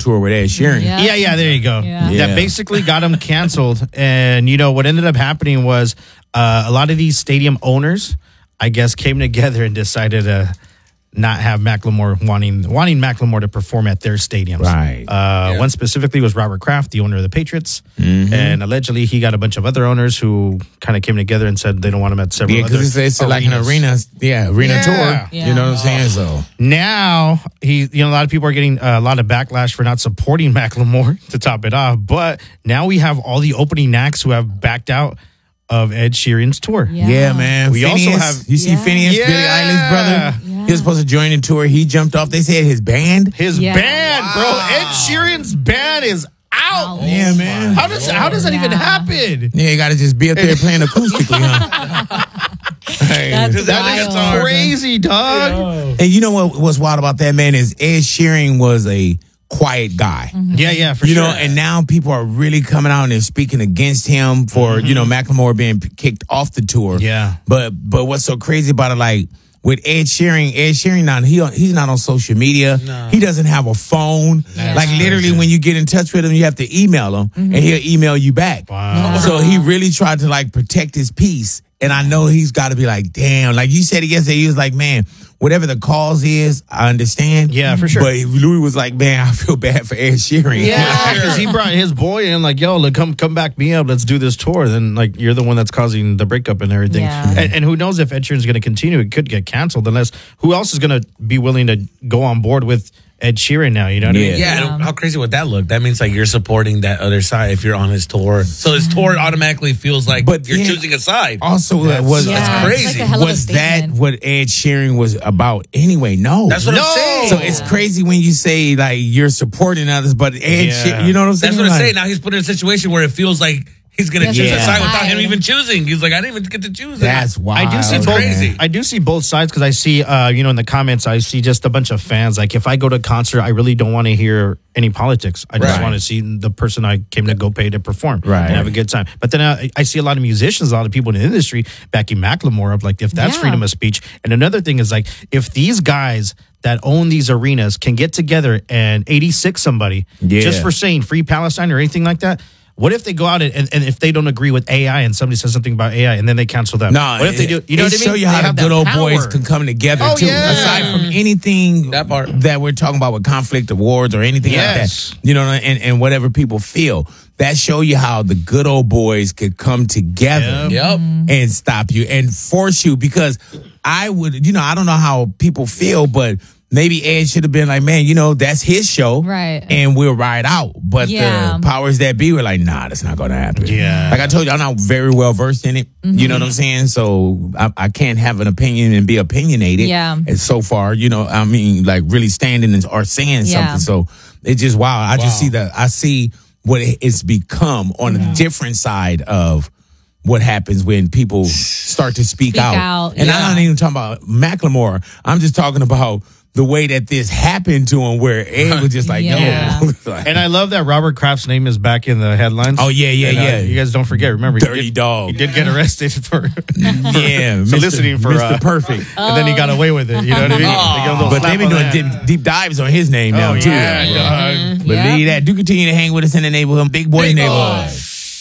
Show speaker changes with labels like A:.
A: tour with Ed Sheeran.
B: Yeah, there you go.
C: Yeah.
B: That basically got him canceled. And, what ended up happening was a lot of these stadium owners, I guess, came together and decided to not have Macklemore wanting Macklemore to perform at their stadiums.
A: Right.
B: One specifically was Robert Kraft, the owner of the Patriots. And allegedly he got a bunch of other owners who kind of came together and said they don't want him at several other
A: because it's like an arena tour.
C: Yeah.
A: You know what I'm saying? So
B: now a lot of people are getting a lot of backlash for not supporting Macklemore to top it off. But now we have all the opening acts who have backed out of Ed Sheeran's tour.
A: Yeah, man.
B: We
A: Phineas,
B: also have
A: Phineas, Billie Eilish's brother. He was supposed to join the tour. He jumped off. They said his band.
B: His band, bro. Ed Sheeran's band is out.
A: Yeah, man.
B: How does that even happen?
A: Yeah, you got to just be up there playing acoustically, huh?
B: That's crazy, dog.
A: And you know what's wild about that, man, is Ed Sheeran was a quiet guy.
B: Yeah, for
A: you
B: sure.
A: know, and now people are really coming out and they're speaking against him for, Macklemore being kicked off the tour.
B: Yeah.
A: But what's so crazy about it, like, with Ed Sheeran now, he's not on social media. No. He doesn't have a phone. Like literally when you get in touch with him, you have to email him and he'll email you back.
B: Wow.
A: So he really tried to like protect his peace. And I know he's got to be like, damn. Like you said it yesterday, he was like, man, whatever the cause is, I understand.
B: Yeah, for sure.
A: But Louis was like, man, I feel bad for Ed Sheeran.
B: Yeah, because he brought his boy in, like, yo, look, come back me up. Let's do this tour. Then, like, you're the one that's causing the breakup and everything.
C: Yeah.
B: And who knows if Ed Sheeran's going to continue? It could get canceled unless who else is going to be willing to go on board with Ed Sheeran now? You know what I mean?
D: Yeah. How crazy would that look? That means like you're supporting that other side if you're on his tour. So his tour automatically feels like you're choosing a side.
A: Also,
D: that's crazy.
C: Like
A: was that what Ed Sheeran was about anyway? No.
D: That's what I'm saying.
A: So it's crazy when you say like you're supporting others, but Ed Sheeran, you know what I'm saying?
D: That's what I'm
A: like,
D: saying. Now he's put in a situation where it feels like he's going to choose a side without him even choosing. He's like, I didn't even get to choose it.
A: That's wild.
B: I do see both sides because I see, in the comments, I see just a bunch of fans. Like, if I go to a concert, I really don't want to hear any politics. I just want to see the person I came to go pay to perform and have a good time. But then I see a lot of musicians, a lot of people in the industry backing Macklemore up. Like, if that's freedom of speech. And another thing is, like, if these guys that own these arenas can get together and 86 somebody just for saying free Palestine or anything like that, what if they go out and if they don't agree with AI and somebody says something about AI and then they cancel them?
A: No,
B: what if they do? You know what I mean?
A: Show you how the good old boys can come together too.
B: Yeah.
A: Aside from anything that we're talking about with conflict awards or anything like that, and whatever people feel, that show you how the good old boys could come together and stop you and force you. Because I would, I don't know how people feel, but maybe Ed should have been like, man, that's his show.
C: Right.
A: And we'll ride out. But the powers that be were like, nah, that's not going to happen.
B: Yeah.
A: Like I told you, I'm not very well versed in it. You know what I'm saying? So I can't have an opinion and be opinionated.
C: Yeah.
A: And so far, like really standing or saying something. So it's just wild. I just see what it's become on a different side of what happens when people start to speak out. And I'm not even talking about Macklemore. I'm just talking about the way that this happened to him, where Ed was just like, yo.
B: And I love that Robert Kraft's name is back in the headlines.
A: Oh, yeah.
B: You guys don't forget. Remember,
A: Dirty Dog.
B: He did get arrested for
A: soliciting
B: for
A: Mr. Perfect.
B: And then he got away with it. You know what I mean?
A: But they've been doing deep dives on his name now, too.
B: Yeah,
A: Believe that. Do continue to hang with us in the neighborhood, Big Boy Neighborhood.